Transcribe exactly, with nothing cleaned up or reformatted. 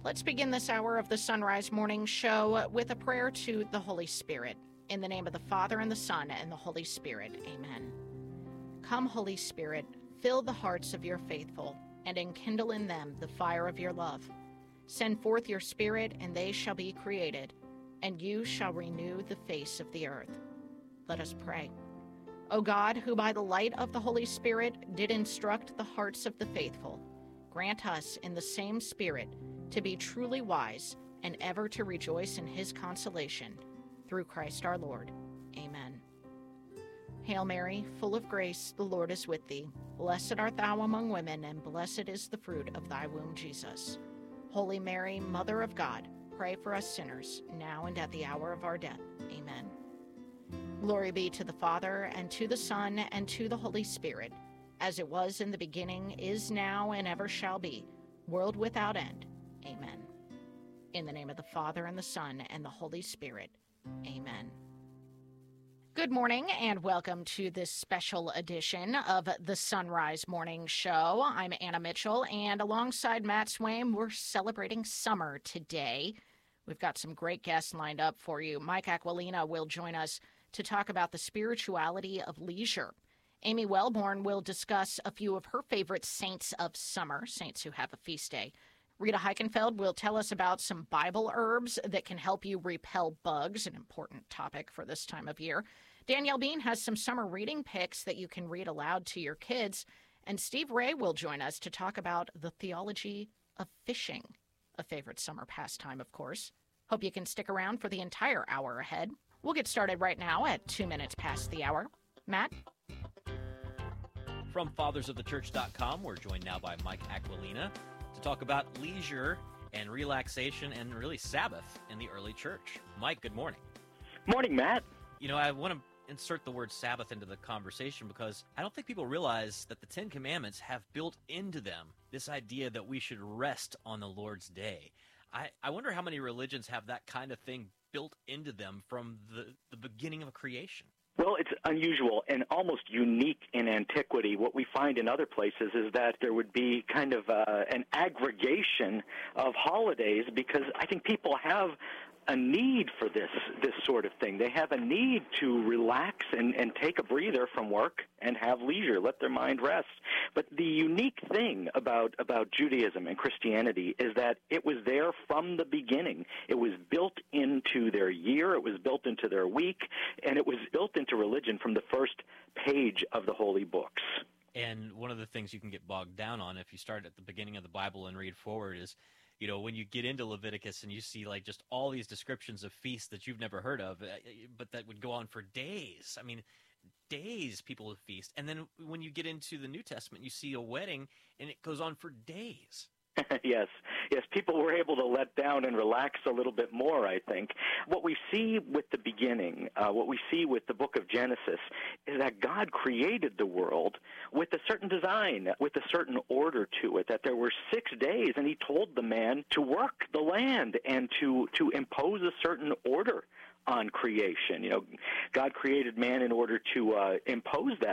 Let's begin this hour of the Sunrise Morning Show with a prayer to the Holy Spirit. In the name of the Father, and the Son, and the Holy Spirit. Amen. Come, Holy Spirit, fill the hearts of your faithful, and enkindle in them the fire of your love. Send forth your Spirit, and they shall be created, and you shall renew the face of the earth. Let us pray. O God, who by the light of the Holy Spirit did instruct the hearts of the faithful, grant us in the same Spirit to be truly wise and ever to rejoice in his consolation. Through Christ our Lord. Amen. Hail Mary, full of grace, the Lord is with thee. Blessed art thou among women, and blessed is the fruit of thy womb, Jesus. Holy Mary, Mother of God, pray for us sinners, now and at the hour of our death. Amen. Glory be to the Father, and to the Son, and to the Holy Spirit, as it was in the beginning, is now, and ever shall be, world without end. Amen. In the name of the Father, and the Son, and the Holy Spirit. Amen. Good morning, and welcome to this special edition of the Sunrise Morning Show. I'm Anna Mitchell, and alongside Matt Swaim, we're celebrating summer today. We've got some great guests lined up for you. Mike Aquilina will join us to talk about the spirituality of leisure. Amy Wellborn will discuss a few of her favorite saints of summer, saints who have a feast day. Rita Heichenfeld will tell us about some Bible herbs that can help you repel bugs, an important topic for this time of year. Danielle Bean has some summer reading picks that you can read aloud to your kids. And Steve Ray will join us to talk about the theology of fishing, a favorite summer pastime, of course. Hope you can stick around for the entire hour ahead. We'll get started right now at two minutes past the hour. Matt? From fathers of the church dot com, we're joined now by Mike Aquilina to talk about leisure and relaxation and really Sabbath in the early church. Mike, good morning. Morning, Matt. You know, I want to insert the word Sabbath into the conversation because I don't think people realize that the Ten Commandments have built into them this idea that we should rest on the Lord's day. I, I wonder how many religions have that kind of thing built into them from the, the beginning of creation. Well, it's unusual and almost unique in antiquity. What we find in other places is that there would be kind of uh, an aggregation of holidays because I think people have a need for this this sort of thing. They have a need to relax and, and take a breather from work and have leisure, let their mind rest. But the unique thing about, about Judaism and Christianity is that it was there from the beginning. It was built into their year, it was built into their week, and it was built into religion from the first page of the holy books. And one of the things you can get bogged down on if you start at the beginning of the Bible and read forward is, you know, when you get into Leviticus and you see like just all these descriptions of feasts that you've never heard of, but that would go on for days. I mean, days people would feast. And then when you get into the New Testament, you see a wedding and it goes on for days. Yes, yes, people were able to let down and relax a little bit more, I think. What we see with the beginning, uh, what we see with the book of Genesis, is that God created the world with a certain design, with a certain order to it, that there were six days, and he told the man to work the land and to, to impose a certain order on creation. You know, God created man in order to uh, impose that